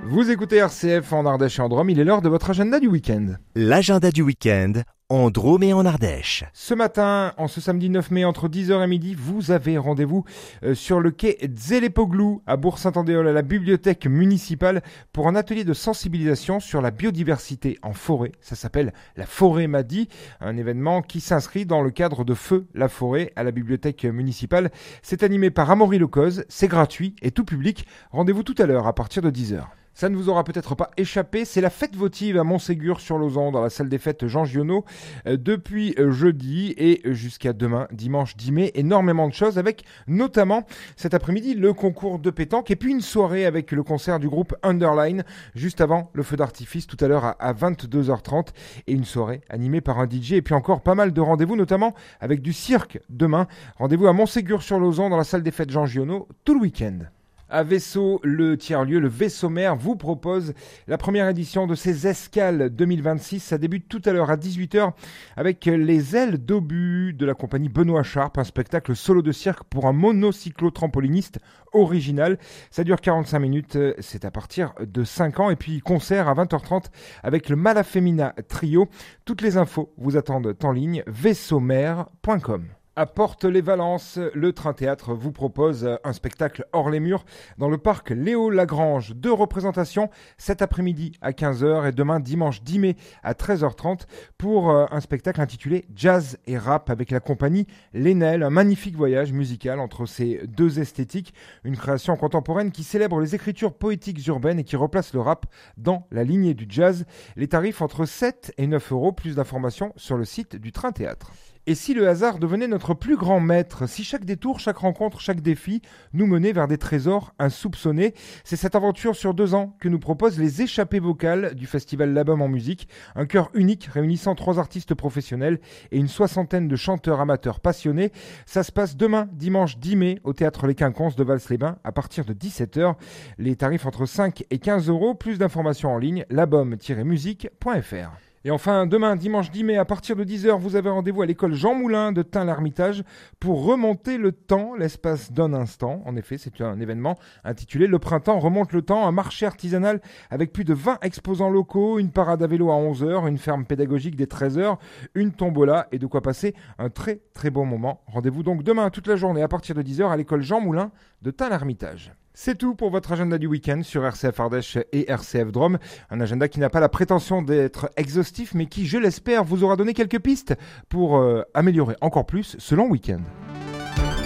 Vous écoutez RCF en Ardèche et en Drôme, il est l'heure de votre agenda du week-end. L'agenda du week-end en Drôme et en Ardèche. Ce matin, en ce samedi 9 mai, entre 10h et midi, vous avez rendez-vous sur le quai Zélépoglou à Bourg-Saint-Andéol, à la bibliothèque municipale, pour un atelier de sensibilisation sur la biodiversité en forêt. Ça s'appelle La Forêt m'a dit, un événement qui s'inscrit dans le cadre de Feu la Forêt à la bibliothèque municipale. C'est animé par Amaury Lecoz, c'est gratuit et tout public. Rendez-vous tout à l'heure à partir de 10h. Ça ne vous aura peut-être pas échappé, c'est la fête votive à Montségur-sur-Lauzan dans la salle des fêtes Jean Giono depuis jeudi et jusqu'à demain, dimanche 10 mai. Énormément de choses avec notamment cet après-midi le concours de pétanque et puis une soirée avec le concert du groupe Underline juste avant le feu d'artifice tout à l'heure à 22h30 et une soirée animée par un DJ et puis encore pas mal de rendez-vous notamment avec du cirque demain. Rendez-vous à Montségur-sur-Lauzan dans la salle des fêtes Jean Giono tout le week-end. À Vaisseau, le tiers-lieu, le Vaisseau-Mer, vous propose la première édition de ses escales 2026. Ça débute tout à l'heure à 18h avec les ailes d'obus de la compagnie Benoît Charpe, un spectacle solo de cirque pour un monocyclo-trampoliniste original. Ça dure 45 minutes, c'est à partir de 5 ans. Et puis concert à 20h30 avec le Malafemina Trio. Toutes les infos vous attendent en ligne, vaisseaumer.com. À Porte-les-Valences, le Train Théâtre vous propose un spectacle hors les murs dans le parc Léo Lagrange. 2 représentations cet après-midi à 15h et demain dimanche 10 mai à 13h30 pour un spectacle intitulé Jazz et Rap avec la compagnie Lénel. Un magnifique voyage musical entre ces deux esthétiques. Une création contemporaine qui célèbre les écritures poétiques urbaines et qui replace le rap dans la lignée du jazz. Les tarifs entre 7 et 9 euros. Plus d'informations sur le site du Train Théâtre. Et si le hasard devenait notre plus grand maître, si chaque détour, chaque rencontre, chaque défi nous menait vers des trésors insoupçonnés, c'est cette aventure sur 2 ans que nous proposent les échappées vocales du festival L'Album en musique, un chœur unique réunissant 3 artistes professionnels et une 60aine de chanteurs amateurs passionnés. Ça se passe demain, dimanche 10 mai, au théâtre Les Quinconces de Vals-les-Bains à partir de 17h. Les tarifs entre 5 et 15 euros, plus d'informations en ligne, l'album-musique.fr. Et enfin, demain, dimanche 10 mai, à partir de 10h, vous avez rendez-vous à l'école Jean Moulin de Tain-l'Hermitage pour remonter le temps, l'espace d'un instant. En effet, c'est un événement intitulé Le printemps remonte le temps, un marché artisanal avec plus de 20 exposants locaux, une parade à vélo à 11h, une ferme pédagogique dès 13h, une tombola et de quoi passer un très très bon moment. Rendez-vous donc demain toute la journée à partir de 10h à l'école Jean Moulin de Tain-l'Hermitage. C'est tout pour votre agenda du week-end sur RCF Ardèche et RCF Drôme. Un agenda qui n'a pas la prétention d'être exhaustif, mais qui, je l'espère, vous aura donné quelques pistes pour améliorer encore plus ce long week-end.